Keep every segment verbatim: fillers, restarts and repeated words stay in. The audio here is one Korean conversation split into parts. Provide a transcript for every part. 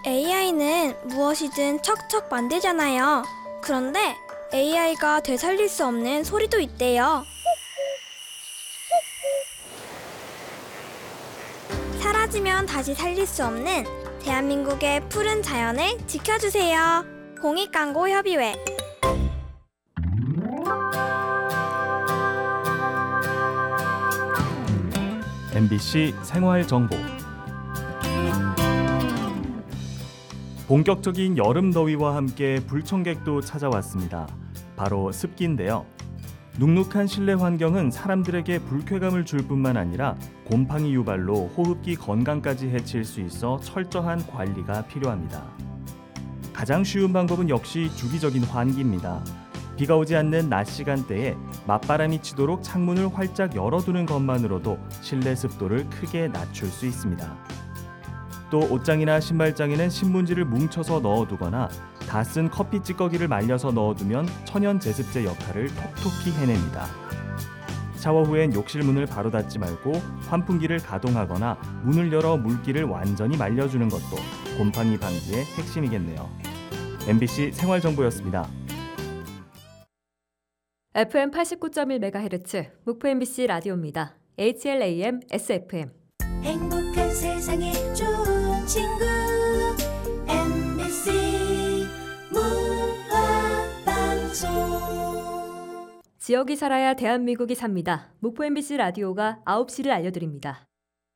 에이아이는 무엇이든 척척 만들잖아요. 그런데 에이아이가 되살릴 수 없는 소리도 있대요. 사라지면 다시 살릴 수 없는 대한민국의 푸른 자연을 지켜주세요. 공익광고협의회. 엠비씨 생활정보. 본격적인 여름 더위와 함께 불청객도 찾아왔습니다. 바로 습기인데요. 눅눅한 실내 환경은 사람들에게 불쾌감을 줄 뿐만 아니라 곰팡이 유발로 호흡기 건강까지 해칠 수 있어 철저한 관리가 필요합니다. 가장 쉬운 방법은 역시 주기적인 환기입니다. 비가 오지 않는 낮 시간대에 맞바람이 치도록 창문을 활짝 열어두는 것만으로도 실내 습도를 크게 낮출 수 있습니다. 또 옷장이나 신발장에는 신문지를 뭉쳐서 넣어두거나 다 쓴 커피 찌꺼기를 말려서 넣어두면 천연 제습제 역할을 톡톡히 해냅니다. 샤워 후엔 욕실 문을 바로 닫지 말고 환풍기를 가동하거나 문을 열어 물기를 완전히 말려주는 것도 곰팡이 방지의 핵심이겠네요. 엠비씨 생활정보였습니다. 에프엠 팔십구 점 일 메가헤르츠 목포 엠비씨 라디오입니다. 에이치엘에이엠 에스에프엠. 행복한 세상에 좋은 친구 엠비씨 문화방송. 지역이 살아야 대한민국이 삽니다. 목포 엠비씨 라디오가 아홉 시를 알려드립니다.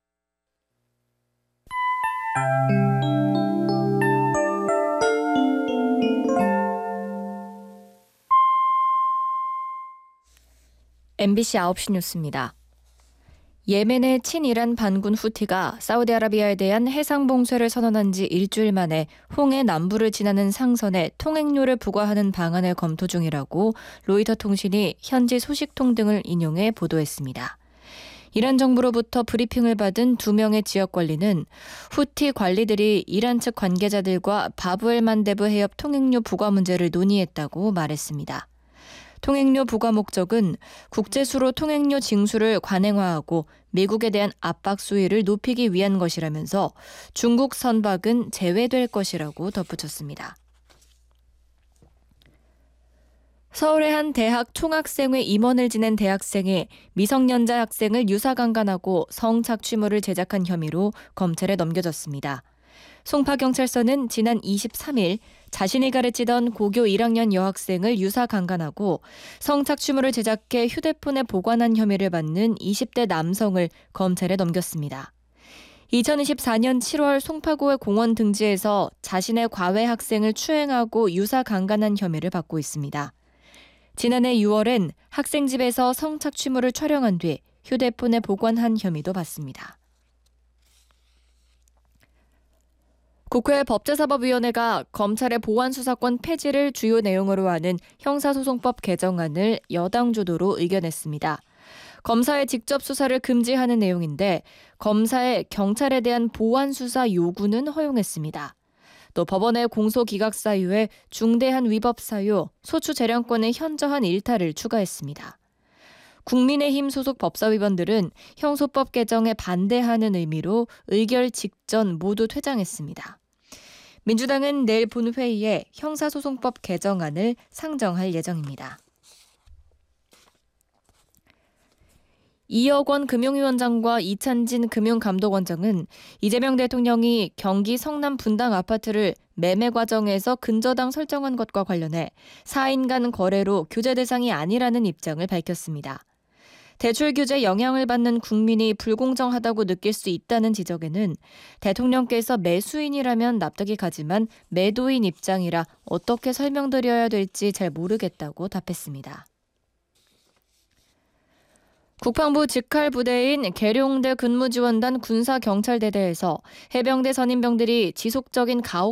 엠비씨 아홉 시 뉴스입니다. 예멘의 친이란 반군 후티가 사우디아라비아에 대한 해상 봉쇄를 선언한 지 일주일 만에 홍해 남부를 지나는 상선에 통행료를 부과하는 방안을 검토 중이라고 로이터 통신이 현지 소식통 등을 인용해 보도했습니다. 이란 정부로부터 브리핑을 받은 두 명의 지역 관리는 후티 관리들이 이란 측 관계자들과 바브엘 만데브 해협 통행료 부과 문제를 논의했다고 말했습니다. 통행료 부과 목적은 국제수로 통행료 징수를 관행화하고 미국에 대한 압박 수위를 높이기 위한 것이라면서 중국 선박은 제외될 것이라고 덧붙였습니다. 서울의 한 대학 총학생회 임원을 지낸 대학생이 미성년자 학생을 유사강간하고 성착취물을 제작한 혐의로 검찰에 넘겨졌습니다. 송파경찰서는 지난 이십삼 일 자신이 가르치던 고교 일 학년 여학생을 유사강간하고 성착취물을 제작해 휴대폰에 보관한 혐의를 받는 이십 대 남성을 검찰에 넘겼습니다. 이천이십사 년 칠월 송파구의 공원 등지에서 자신의 과외 학생을 추행하고 유사강간한 혐의를 받고 있습니다. 지난해 유월엔 학생 집에서 성착취물을 촬영한 뒤 휴대폰에 보관한 혐의도 받습니다. 국회 법제사법위원회가 검찰의 보안수사권 폐지를 주요 내용으로 하는 형사소송법 개정안을 여당 주도로 의견했습니다. 검사의 직접 수사를 금지하는 내용인데 검사의 경찰에 대한 보안수사 요구는 허용했습니다. 또 법원의 공소기각 사유에 중대한 위법 사유, 소추 재량권의 현저한 일탈을 추가했습니다. 국민의힘 소속 법사위원들은 형소법 개정에 반대하는 의미로 의결 직전 모두 퇴장했습니다. 민주당은 내일 본회의에 형사소송법 개정안을 상정할 예정입니다. 이억 원 금융위원장과 이찬진 금융감독원장은 이재명 대통령이 경기 성남 분당 아파트를 매매 과정에서 근저당 설정한 것과 관련해 사인 간 거래로 규제 대상이 아니라는 입장을 밝혔습니다. 대출 규제 영향을 받는 국민이 불공정하다고 느낄 수 있다는 지적에는 대통령께서 매수인이라면 납득이 가지만 매도인 입장이라 어떻게 설명드려야 될지 잘 모르겠다고 답했습니다. 국방부 직할 부대인 계룡대 근무지원단 군사경찰대대에서 해병대 선임병들이 지속적인 가혹